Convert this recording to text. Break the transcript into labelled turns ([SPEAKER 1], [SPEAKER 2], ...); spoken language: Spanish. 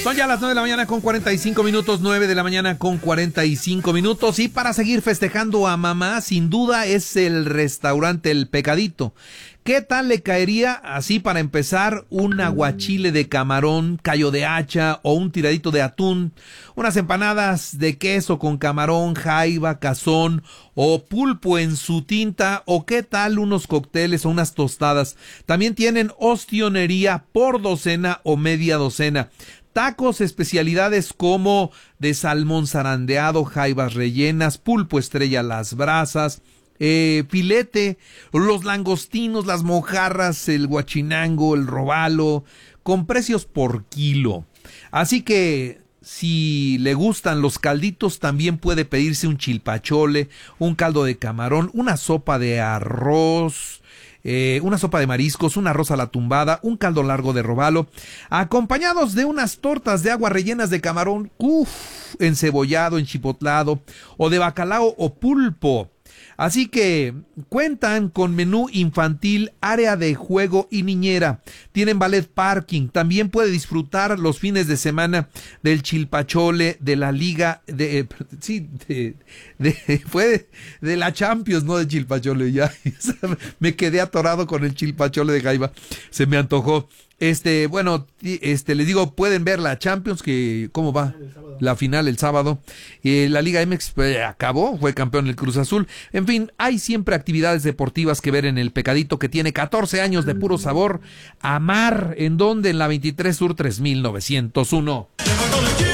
[SPEAKER 1] Son ya las 9 de la mañana con 45 minutos, 9 de la mañana con 45 minutos. Y para seguir festejando a mamá, sin duda es el restaurante El Pecadito. ¿Qué tal le caería, así para empezar, un aguachile de camarón, callo de hacha o un tiradito de atún? Unas empanadas de queso con camarón, jaiba, cazón o pulpo en su tinta. ¿O qué tal unos cócteles o unas tostadas? También tienen ostionería por docena o media docena. Tacos, especialidades como de salmón zarandeado, jaibas rellenas, pulpo estrella a las brasas, filete, los langostinos, las mojarras, el guachinango, el robalo, con precios por kilo. Así que si le gustan los calditos, también puede pedirse un chilpachole, un caldo de camarón, una sopa de arroz, una sopa de mariscos, un arroz a la tumbada, un caldo largo de robalo, acompañados de unas tortas de agua rellenas de camarón, encebollado, enchipotlado, o de bacalao o pulpo. Así que cuentan con menú infantil, área de juego y niñera. Tienen ballet parking. También puede disfrutar los fines de semana del chilpachole, de la liga, de la Champions, no de chilpachole. Ya me quedé atorado con el chilpachole de jaiba. Se me antojó. Les digo, pueden ver la Champions, que cómo va la final el sábado. La Liga MX acabó, fue campeón el Cruz Azul. En fin, hay siempre actividades deportivas que ver en El Pecadito, que tiene 14 años de puro sabor. Amar, ¿en dónde? En la 23 Sur 3901.